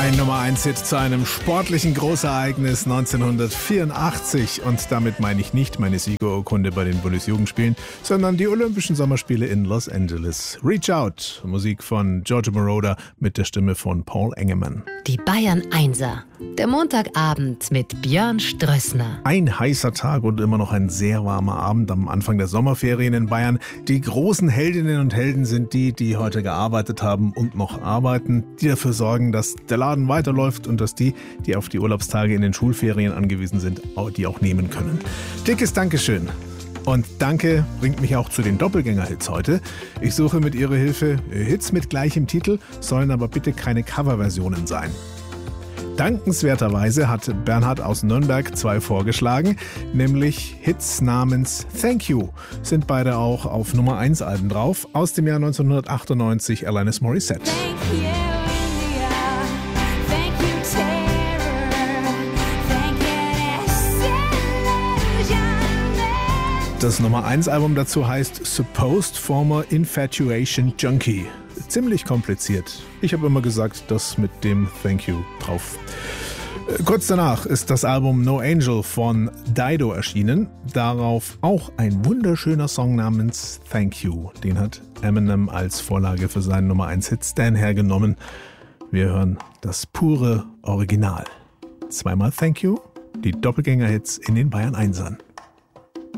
Ein Nummer-1-Hit zu einem sportlichen Großereignis 1984. Und damit meine ich nicht meine Siegerurkunde bei den Bundesjugendspielen, sondern die Olympischen Sommerspiele in Los Angeles. Reach Out, Musik von Giorgio Moroder mit der Stimme von Paul Engemann. Die Bayern Einser. Der Montagabend mit Björn Strössner. Ein heißer Tag und immer noch ein sehr warmer Abend am Anfang der Sommerferien in Bayern. Die großen Heldinnen und Helden sind die heute gearbeitet haben und noch arbeiten, die dafür sorgen, dass der Laden weiterläuft und dass die auf die Urlaubstage in den Schulferien angewiesen sind, die auch nehmen können. Dickes Dankeschön. Und Danke bringt mich auch zu den Doppelgänger-Hits heute. Ich suche mit Ihrer Hilfe Hits mit gleichem Titel, sollen aber bitte keine Coverversionen sein. Dankenswerterweise hat Bernhard aus Nürnberg 2 vorgeschlagen, nämlich Hits namens Thank You. Sind beide auch auf Nummer 1 Alben drauf, aus dem Jahr 1998 Alanis Morissette. Das Nummer 1 Album dazu heißt Supposed Former Infatuation Junkie. Ziemlich kompliziert. Ich habe immer gesagt, das mit dem Thank You drauf. Kurz danach ist das Album No Angel von Dido erschienen. Darauf auch ein wunderschöner Song namens Thank You. Den hat Eminem als Vorlage für seinen Nummer 1 Hit Stan hergenommen. Wir hören das pure Original. Zweimal Thank You, die Doppelgänger-Hits in den Bayern Einsern.